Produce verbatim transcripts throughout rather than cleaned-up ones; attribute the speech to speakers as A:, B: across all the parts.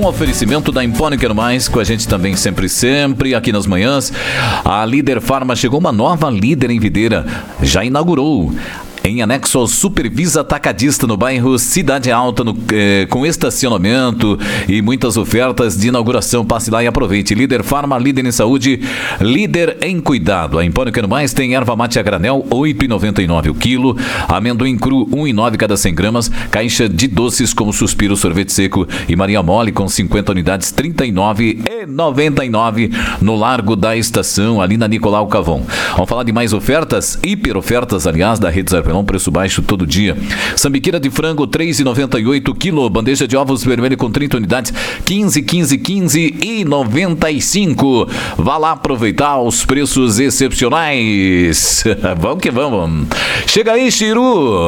A: um oferecimento da Empónio Quero Mais, com a gente também sempre, sempre, aqui nas manhãs. A Líder Farma chegou, uma nova líder em Videira, já inaugurou. Em anexo ao Supervisa Atacadista no bairro Cidade Alta, no, eh, com estacionamento e muitas ofertas de inauguração. Passe lá e aproveite. Líder Farma, líder em saúde, líder em cuidado. A Empónio Quero Mais tem erva mate a granel, oito reais e noventa e nove centavos o quilo. Amendoim cru, um real e nove centavos cada cem gramas. Caixa de doces como Suspiro, sorvete seco e Maria Mole com cinquenta unidades, trinta e nove reais e noventa e nove centavos no Largo da Estação, ali na Nicolau Cavon. Vamos falar de mais ofertas, hiper ofertas, aliás, da Rede Zarpelão. Preço baixo todo dia. Sambiqueira de frango, três reais e noventa e oito centavos quilo. Bandeja de ovos vermelho com trinta unidades, quinze, quinze, quinze e noventa e cinco. Vá lá aproveitar os preços excepcionais. Vamos que vamos. Chega aí, Chiru.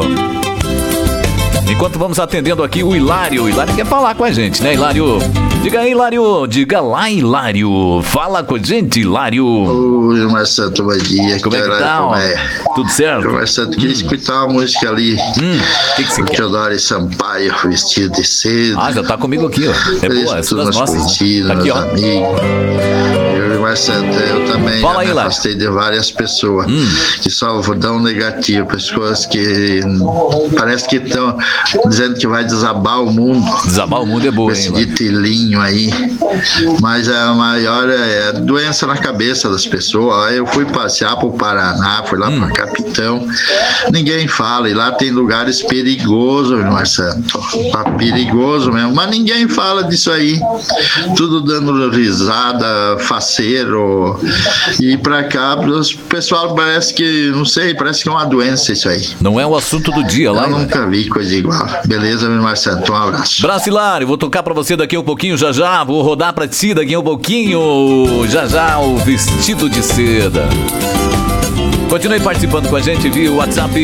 A: Enquanto vamos atendendo aqui o Hilário. O Hilário quer falar com a gente, né, Hilário? Diga aí, Hilário. Diga lá, Hilário. Fala com a gente, Hilário.
B: Oi, Marcelo, bom dia.
A: Como é que tá?
B: É?
A: Tudo certo?
B: Marcelo, queria hum. escutar uma música ali.
A: Hum, que que você quer?
B: Teodoro Sampaio, Vestido de Cedo.
A: Ah, já tá comigo aqui, ó. É boa, essa das nossas.
B: Curtidas,
A: né? Aqui, ó.
B: Amigos. Eu, Marcelo, eu também
A: Fala
B: já
A: aí,
B: me afastei de várias pessoas hum. que só dão negativo, pessoas que parece que estão dizendo que vai desabar o mundo.
A: Desabar o mundo é boa,
B: esse
A: hein?
B: Esse ditilinho aí. Mas a maior é a doença na cabeça das pessoas. Eu fui passear pro Paraná, fui lá hum. pra Capitão. Ninguém fala. E lá tem lugares perigosos, Marcelo. Tá perigoso mesmo. Mas ninguém fala disso aí. Tudo dando risada, faceiro. E pra cá, o pessoal parece que, não sei, parece que é uma doença isso aí.
A: Não é o assunto do dia lá.
B: Eu nunca vi coisa igual. Beleza, meu Marcelo? Um abraço.
A: Abraço, Hilário. Vou tocar pra você daqui a um pouquinho, já já. Vou rodar pra ti daqui a um pouquinho. Já já, o Vestido de Seda. Continue participando com a gente via WhatsApp